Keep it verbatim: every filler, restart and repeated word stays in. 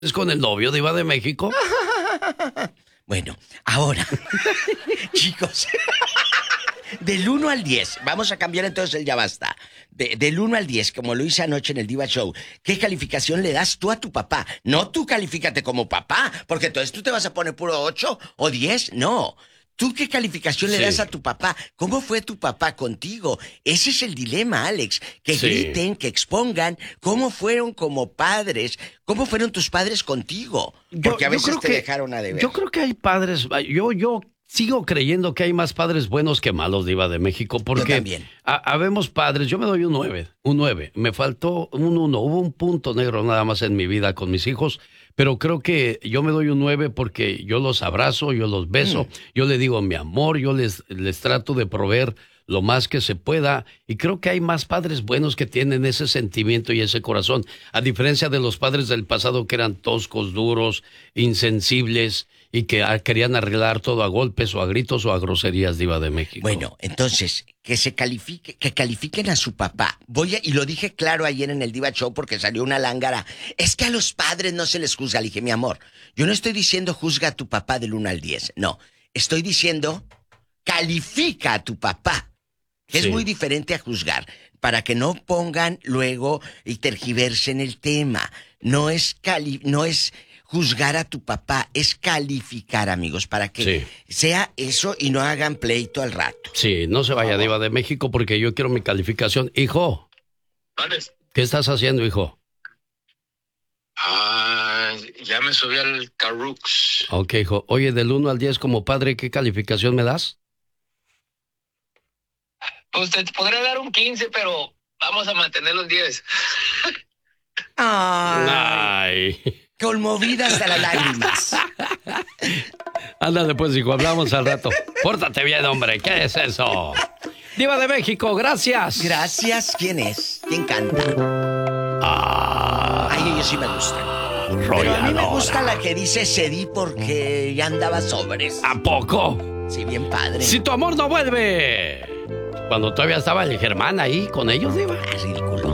¿Es con el novio, Diva de México? Bueno, ahora, chicos, del uno al diez, vamos a cambiar entonces el ya basta. De, del uno al diez, como lo hice anoche en el Diva Show, ¿qué calificación le das tú a tu papá? No tú califícate como papá, porque entonces tú te vas a poner puro ocho o diez, no. ¿Tú qué calificación le Sí. das a tu papá? ¿Cómo fue tu papá contigo? Ese es el dilema, Alex. Que Sí. griten, que expongan cómo fueron como padres, cómo fueron tus padres contigo. Porque a veces creo te que- dejaron a deber. Yo creo que hay padres, yo, yo sigo creyendo que hay más padres buenos que malos, Diva de México, porque también. ha- habemos padres, yo me doy un nueve, un nueve, me faltó un uno, hubo un punto negro nada más en mi vida con mis hijos, pero creo que yo me doy un nueve porque yo los abrazo, yo los beso, Mm. yo les digo mi amor, yo les, les trato de proveer lo más que se pueda, y creo que hay más padres buenos que tienen ese sentimiento y ese corazón, a diferencia de los padres del pasado que eran toscos, duros, insensibles y que ah, querían arreglar todo a golpes o a gritos o a groserías, Diva de México. Bueno, entonces, que se califique, que califiquen a su papá. Voy a, y lo dije claro ayer en el Diva Show porque salió una lángara. Es que a los padres no se les juzga. Le dije, mi amor, yo no estoy diciendo juzga a tu papá del uno al diez. No, estoy diciendo califica a tu papá. Que Sí. es muy diferente a juzgar. Para que no pongan luego y tergiversen el tema. No es cali, no es juzgar a tu papá, es calificar, amigos, para que Sí. sea eso y no hagan pleito al rato. Sí, no se vaya, Diva de México, porque yo quiero mi calificación. Hijo, ¿qué estás haciendo, hijo? Ah, ya me subí al Carrux. Ok, hijo. Oye, del uno al diez como padre, ¿qué calificación me das? Pues te podría dar un quince, pero vamos a mantener los diez. Ay, Ay. conmovida hasta las lágrimas. Ándale pues, hijo, hablamos al rato. Pórtate bien, hombre, ¿qué es eso? Diva de México, gracias. Gracias. ¿Quién es? ¿Quién canta? Ah, Ay, ellos sí me gustan. Pero a mí me arrolladora. gusta la que dice cedí porque ya andaba sobres. ¿A poco? Sí, bien padre. Si tu amor no vuelve. Cuando todavía estaba el Germán ahí con ellos, Diva. Ah, ridículo.